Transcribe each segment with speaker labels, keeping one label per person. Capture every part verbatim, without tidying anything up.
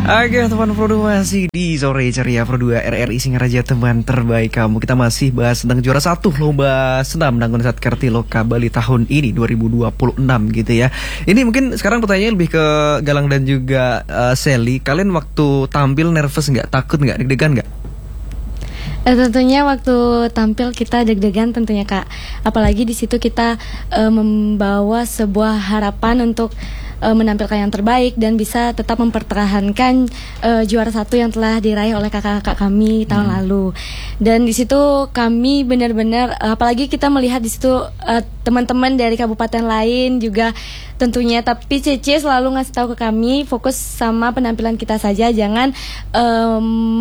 Speaker 1: Oke teman Pro dua masih di Sore Ceria Pro dua R R I Singaraja, teman terbaik kamu. Kita masih bahas tentang juara satu Lomba Senam Dangun Satkerti Loka Bali tahun ini dua ribu dua puluh enam gitu ya. Ini mungkin sekarang pertanyaannya lebih ke Galang dan juga uh, Sally. Kalian waktu tampil nervous nggak? Takut nggak? Deg-degan nggak?
Speaker 2: Eh, tentunya waktu tampil kita deg-degan tentunya Kak. Apalagi di situ kita uh, membawa sebuah harapan untuk uh, menampilkan yang terbaik dan bisa tetap mempertahankan uh, juara satu yang telah diraih oleh kakak-kakak kami tahun hmm. lalu. Dan di situ kami benar-benar uh, apalagi kita melihat di situ uh, teman-teman dari kabupaten lain juga tentunya, tapi Cece selalu ngasih tahu ke kami fokus sama penampilan kita saja, jangan um,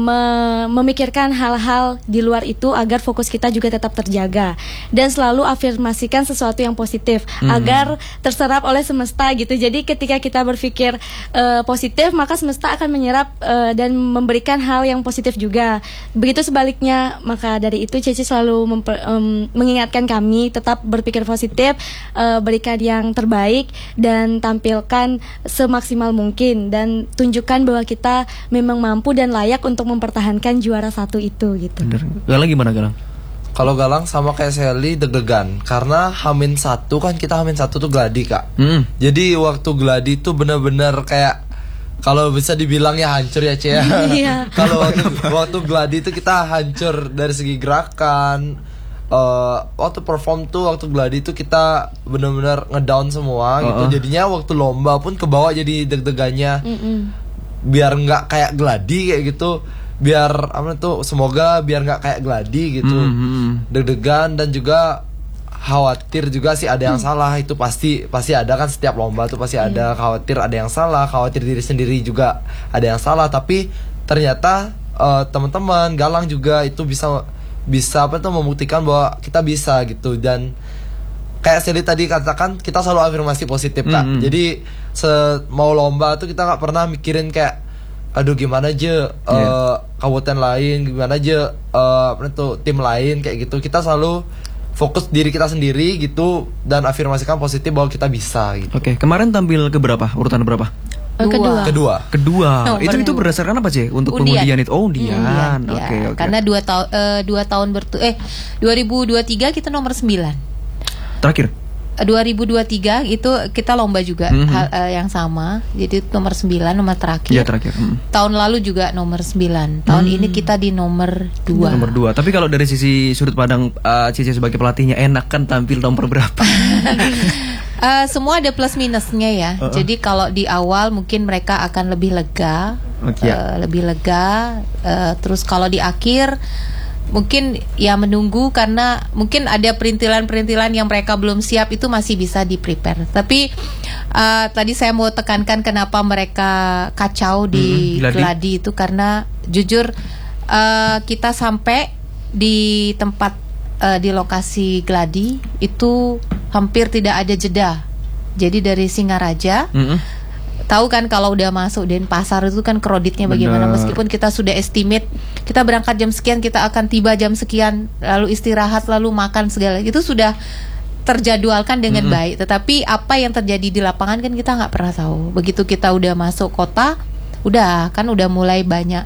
Speaker 2: me- memikirkan hal-hal di luar itu agar fokus kita juga tetap terjaga, dan selalu afirmasikan sesuatu yang positif hmm. agar terserap oleh semesta gitu. Jadi ketika kita berpikir uh, positif, maka semesta akan menyerap uh, dan memberikan hal yang positif juga. Begitu sebaliknya, maka dari itu Cece selalu memper, um, mengingatkan kami tetap berpikir positif, uh, berikan yang terbaik dan tampilkan semaksimal mungkin dan tunjukkan bahwa kita memang mampu dan layak untuk mempertahankan juara satu itu gitu.
Speaker 1: Bener. Galang gimana Galang?
Speaker 3: Kalau Galang sama kayak Sally deg-degan karena Hamin satu kan kita Hamin satu tuh gladi Kak. Hmm. Jadi waktu gladi tuh benar-benar kayak kalau bisa dibilang ya hancur ya Cia.
Speaker 2: Iya.
Speaker 3: Kalau waktu, waktu gladi itu kita hancur dari segi gerakan. Uh, waktu perform tuh waktu gladi tuh kita benar-benar ngedown semua gitu. Uh-uh. Jadinya waktu lomba pun kebawa jadi deg-degannya. Mm-mm. Biar nggak kayak gladi kayak gitu. Biar apa tuh semoga biar nggak kayak gladi gitu. Mm-hmm. Deg-degan dan juga khawatir juga sih ada yang mm. salah, itu pasti pasti ada kan, setiap lomba tuh pasti ada mm. khawatir ada yang salah, khawatir diri sendiri juga ada yang salah, tapi ternyata uh, teman-teman Galang juga itu bisa bisa apa tuh membuktikan bahwa kita bisa gitu. Dan kayak Sally tadi katakan, kita selalu afirmasi positif Kak. Mm-hmm. Jadi se- mau lomba tuh kita nggak pernah mikirin kayak aduh gimana aja uh, yeah. kabupaten lain, gimana aja uh, apa tuh tim lain kayak gitu. Kita selalu fokus diri kita sendiri gitu dan afirmasikan positif bahwa kita bisa gitu.
Speaker 1: Oke, okay. Kemarin tampil ke berapa? Urutan berapa?
Speaker 2: Dua. Kedua.
Speaker 3: Kedua.
Speaker 1: Kedua. Oh, itu itu berdasarkan apa sih untuk
Speaker 4: undian.
Speaker 1: pengundian itu? Oh, undian.
Speaker 4: Hmm,
Speaker 1: Oke, okay,
Speaker 4: ya.
Speaker 1: okay.
Speaker 4: Karena dua tahun uh, dua tahun bertu eh dua ribu dua puluh tiga kita nomor sembilan.
Speaker 1: Terakhir.
Speaker 4: dua ribu dua puluh tiga itu kita lomba juga mm-hmm. hal, uh, yang sama. Jadi nomor sembilan, nomor terakhir.
Speaker 1: Iya, terakhir. Mm.
Speaker 4: Tahun lalu juga nomor sembilan. Tahun mm. ini kita di nomor dua.
Speaker 1: Nomor dua. Tapi kalau dari sisi sudut pandang uh, Cici sebagai pelatihnya, enak kan tampil nomor berapa?
Speaker 4: Uh, semua ada plus minusnya ya. Uh-uh. Jadi kalau di awal mungkin mereka akan lebih lega, okay, uh, lebih lega. Uh, terus kalau di akhir mungkin ya menunggu karena mungkin ada perintilan-perintilan yang mereka belum siap, itu masih bisa di prepare. Tapi uh, tadi saya mau tekankan kenapa mereka kacau di hmm, gladi itu karena jujur uh, kita sampai di tempat uh, di lokasi gladi itu hampir tidak ada jeda. Jadi dari Singaraja, mm-hmm. tahu kan kalau udah masuk Denpasar itu kan kreditnya bagaimana. Bener. Meskipun kita sudah estimate kita berangkat jam sekian, kita akan tiba jam sekian, lalu istirahat, lalu makan segala itu sudah terjadwalkan dengan mm-hmm. baik. Tetapi apa yang terjadi di lapangan kan kita nggak pernah tahu. Begitu kita udah masuk kota, udah kan udah mulai banyak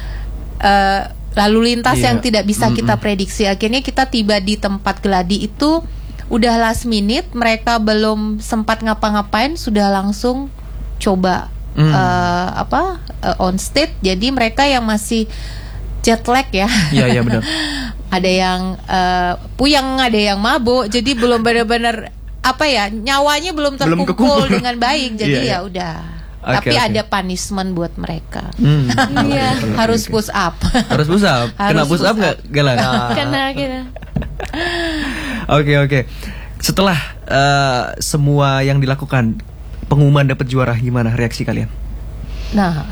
Speaker 4: uh, lalu lintas yeah. yang tidak bisa mm-hmm. kita prediksi. Akhirnya kita tiba di tempat gladi itu udah last minute, mereka belum sempat ngapa-ngapain sudah langsung coba mm. uh, apa uh, on stage. Jadi mereka yang masih jet lag ya,
Speaker 1: iya iya benar.
Speaker 4: Ada yang uh, puyeng, ada yang mabuk, jadi belum benar-benar apa ya, nyawanya belum terkumpul belum dengan baik. Jadi yeah, ya yeah. udah. Okay, tapi okay. ada punishment buat mereka. Hmm.
Speaker 2: Iya.
Speaker 4: Harus push up.
Speaker 1: Harus push up. Kena push up nggak, Galang?
Speaker 2: Kena, kena.
Speaker 1: Oke oke. Setelah uh, semua yang dilakukan, pengumuman dapat juara, gimana reaksi kalian?
Speaker 4: Nah,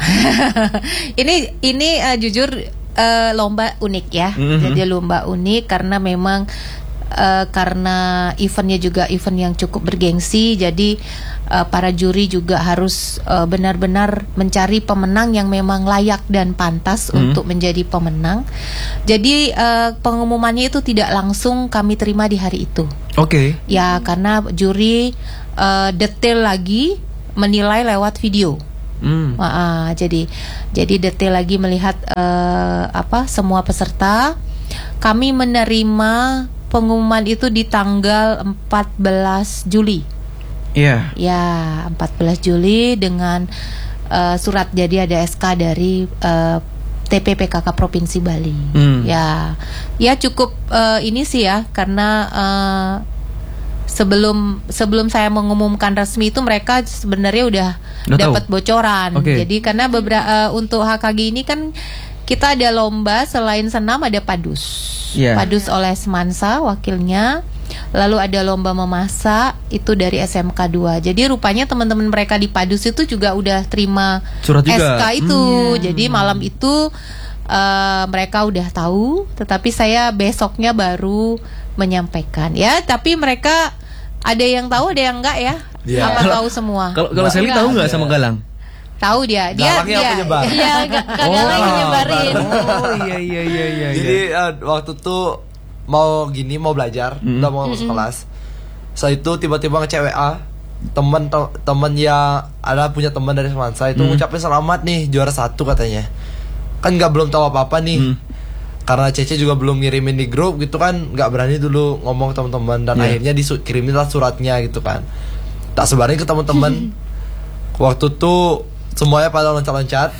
Speaker 4: ini ini uh, jujur uh, lomba unik ya. Mm-hmm. Jadi lomba unik karena memang uh, karena eventnya juga event yang cukup bergengsi. Jadi uh, para juri juga harus uh, benar-benar mencari pemenang yang memang layak dan pantas mm-hmm. untuk menjadi pemenang. Jadi uh, pengumumannya itu tidak langsung kami terima di hari itu.
Speaker 1: Oke. Okay.
Speaker 4: Ya karena juri uh, detail lagi menilai lewat video.
Speaker 1: Hmm.
Speaker 4: Uh, jadi jadi detail lagi melihat uh, apa semua peserta. Kami menerima pengumuman itu di tanggal empat belas Juli.
Speaker 1: Iya.
Speaker 4: Yeah. Ya, empat belas Juli dengan uh, surat, jadi ada S K dari uh, T P P K K Provinsi Bali. Hmm. Ya, ya cukup uh, ini sih ya, karena uh, sebelum sebelum saya mengumumkan resmi itu mereka sebenarnya udah, udah dapat bocoran. Okay. Jadi karena beberapa uh, untuk H K G ini kan kita ada lomba, selain senam ada padus. Yeah. Padus oleh Semansa wakilnya. Lalu ada lomba memasak itu dari S M K dua. Jadi rupanya teman-teman mereka di Padus itu juga udah terima
Speaker 1: surat juga.
Speaker 4: S K itu. Hmm. Jadi malam itu uh, mereka udah tahu, tetapi saya besoknya baru menyampaikan. Ya, tapi mereka ada yang tahu, ada yang enggak ya. Yeah. Apa tahu semua?
Speaker 1: Kalau kalau Sally tahu nggak sama Galang?
Speaker 4: Tahu dia, dia
Speaker 3: Galangnya
Speaker 4: dia.
Speaker 3: penyebar.
Speaker 4: Iya, Kak Galang yang nyebarin.
Speaker 1: Oh iya iya iya iya.
Speaker 3: Jadi uh, waktu itu mau gini, mau belajar, mm. udah mau masuk mm-hmm. kelas. Setelah itu tiba-tiba nge-C W A teman teman yang ada punya teman dari Semansa itu mm. ngucapin selamat nih juara satu katanya. Kan nggak belum tahu apa-apa nih. Mm. Karena Cece juga belum ngirimin di grup gitu kan, nggak berani dulu ngomong ke teman-teman dan yeah. akhirnya dikiriminlah suratnya gitu kan. Tak sebarin ke teman-teman. Waktu itu semuanya pada loncat-loncat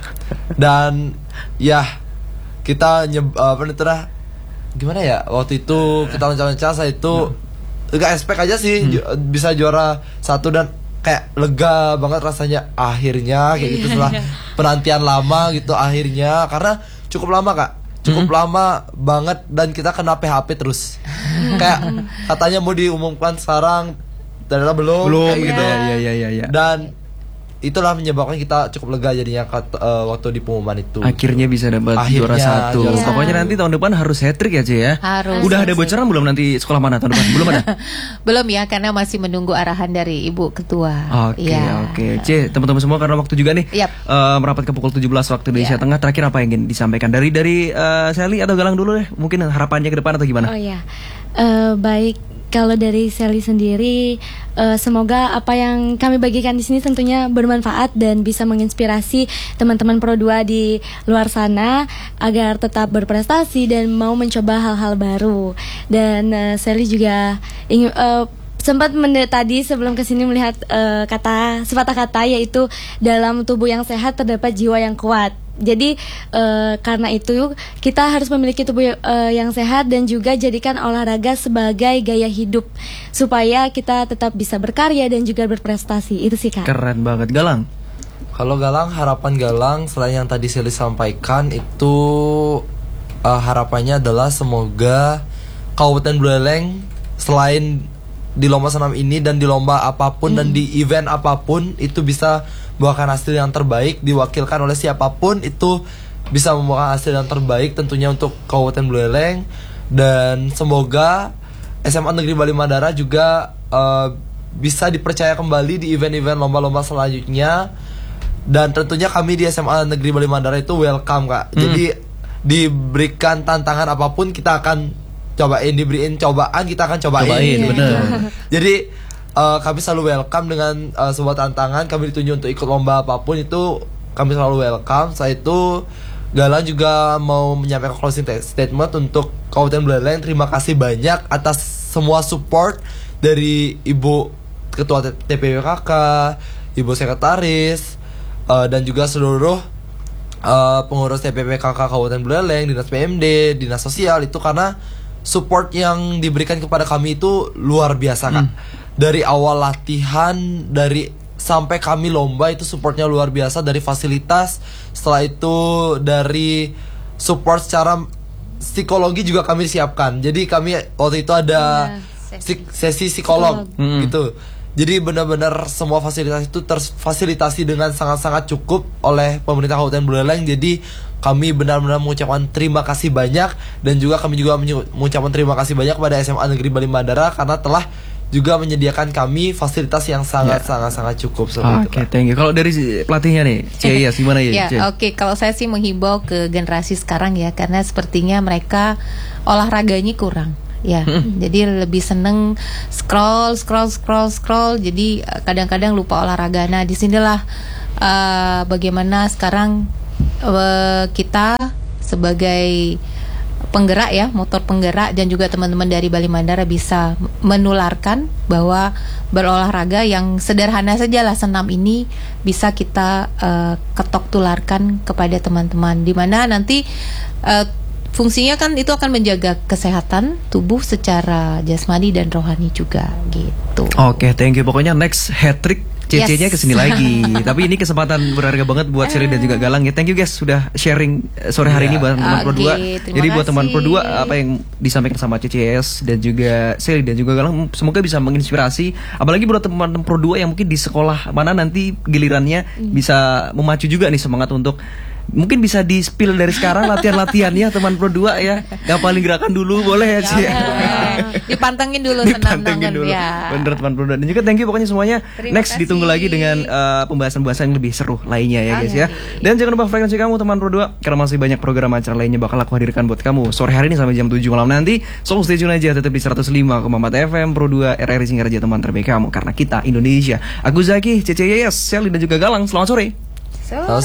Speaker 3: dan ya kita nyeb apa itu dah gimana ya, waktu itu kita loncat-loncat, saya itu nggak hmm. expect aja sih hmm. bisa juara satu dan kayak lega banget rasanya akhirnya kayak gitu setelah penantian lama gitu akhirnya, karena cukup lama Kak, cukup hmm. lama banget dan kita kena P H P terus kayak katanya mau diumumkan sekarang ternyata belum
Speaker 1: belum
Speaker 3: kayak
Speaker 1: gitu ya ya ya ya
Speaker 3: dan itulah menyebabkan kita cukup lega jadinya uh, waktu di pengumuman itu.
Speaker 1: Akhirnya bisa dapat juara satu.
Speaker 3: Juara
Speaker 1: Pokoknya nanti tahun depan harus hat-trick ya, Ce ya.
Speaker 4: Harus.
Speaker 1: Udah ada bocoran belum nanti sekolah mana tahun depan? Belum ada?
Speaker 4: Belum ya, karena masih menunggu arahan dari Ibu Ketua.
Speaker 1: Oke, okay, ya. oke. Okay. Ce, teman-teman semua karena waktu juga nih.
Speaker 4: Yep.
Speaker 1: Uh, merapat ke pukul tujuh belas waktu Indonesia yep. Tengah. Terakhir apa yang ingin disampaikan dari dari uh, Sally atau Galang dulu deh? Mungkin harapannya ke depan atau gimana?
Speaker 2: Oh ya. Uh, baik. Kalau dari Sally sendiri, uh, semoga apa yang kami bagikan di sini tentunya bermanfaat dan bisa menginspirasi teman-teman Pro dua di luar sana agar tetap berprestasi dan mau mencoba hal-hal baru. Dan uh, Sally juga ingin uh, sempat mende- tadi sebelum kesini melihat uh, kata sepatah kata, yaitu dalam tubuh yang sehat terdapat jiwa yang kuat. Jadi uh, karena itu kita harus memiliki tubuh uh, yang sehat dan juga jadikan olahraga sebagai gaya hidup supaya kita tetap bisa berkarya dan juga berprestasi. Itu sih Kak.
Speaker 1: Keren banget. Galang.
Speaker 3: Kalau Galang, harapan Galang selain yang tadi Sally sampaikan itu uh, harapannya adalah semoga Kabupaten Buleleng selain di lomba senam ini dan di lomba apapun hmm. dan di event apapun itu bisa membawakan hasil yang terbaik, diwakilkan oleh siapapun itu bisa membawakan hasil yang terbaik tentunya untuk Kabupaten Buleleng. Dan semoga S M A Negeri Bali Mandara juga uh, bisa dipercaya kembali di event-event lomba-lomba selanjutnya. Dan tentunya kami di S M A Negeri Bali Mandara itu welcome Kak. hmm. Jadi diberikan tantangan apapun kita akan cobain, diberiin cobaan kita akan cobain,
Speaker 1: cobain bener.
Speaker 3: Jadi Uh, kami selalu welcome dengan uh, sebuah tantangan. Kami ditunjuk untuk ikut lomba apapun itu kami selalu welcome. Saya itu Galang juga mau menyampaikan closing statement untuk Kabupaten Buleleng. Terima kasih banyak atas semua support dari Ibu Ketua T P P K K, Ibu Sekretaris, uh, dan juga seluruh uh, pengurus T P P K K Kabupaten Buleleng, Dinas P M D, Dinas Sosial, itu karena support yang diberikan kepada kami itu luar biasa Kak. Hmm. Dari awal latihan, dari sampai kami lomba itu supportnya luar biasa, dari fasilitas, setelah itu dari support secara psikologi juga kami siapkan. Jadi kami waktu itu ada ya, sesi. sesi psikolog, psikolog. gitu. Jadi benar-benar semua fasilitas itu terfasilitasi dengan sangat-sangat cukup oleh pemerintah Kabupaten Buleleng. Jadi kami benar-benar mengucapkan terima kasih banyak, dan juga kami juga mengucapkan terima kasih banyak kepada S M A Negeri Bali Mandara karena telah juga menyediakan kami fasilitas yang sangat yeah. sangat sangat cukup seperti
Speaker 1: Oke, okay, thank you. Kalau dari pelatihnya nih, Cia, gimana ya?
Speaker 4: Ya, oke. Okay. Kalau saya sih menghimbau ke generasi sekarang ya, karena sepertinya mereka olahraganya kurang. Ya, hmm. jadi lebih seneng scroll, scroll, scroll, scroll. Jadi kadang-kadang lupa olahraga. Nah, disinilah uh, bagaimana sekarang uh, kita sebagai penggerak ya, motor penggerak dan juga teman-teman dari Bali Mandara bisa menularkan bahwa berolahraga yang sederhana saja lah senam ini bisa kita uh, ketok tularkan kepada teman-teman, di mana nanti uh, fungsinya kan itu akan menjaga kesehatan tubuh secara jasmani dan rohani juga gitu.
Speaker 1: Oke, okay, thank you. Pokoknya next hat-trick C C-nya yes. kesini lagi. Tapi ini kesempatan berharga banget buat Sherly dan juga Galang ya. Thank you guys sudah sharing sore hari yeah. ini buat teman okay, Pro dua. Jadi buat teman Pro dua apa yang disampaikan sama C C S dan juga Sherly dan juga Galang semoga bisa menginspirasi. Apalagi buat teman-teman Pro dua yang mungkin di sekolah mana nanti gilirannya mm. bisa memacu juga nih semangat untuk mungkin bisa di-spill dari sekarang latihan-latihannya teman Pro dua ya. Ngapalin gerakan dulu boleh ya sih.
Speaker 4: Ya, dipantengin dulu senam dulu. Ya.
Speaker 1: Bener teman Pro dua. Dan juga thank you pokoknya semuanya. Terima Next kasih. Ditunggu lagi dengan uh, pembahasan-pembahasan yang lebih seru lainnya ya guys ya. Dan jangan lupa frekuensi kamu teman Pro dua karena masih banyak program acara lainnya bakal aku hadirkan buat kamu sore hari ini sampai jam tujuh malam nanti. So stay tune aja tetap di seratus lima koma empat F M Pro dua R R I Singaraja teman terbaik kamu karena kita Indonesia. Aku Zaki, C C Y S, Sherly dan juga Galang. Selamat sore.
Speaker 3: So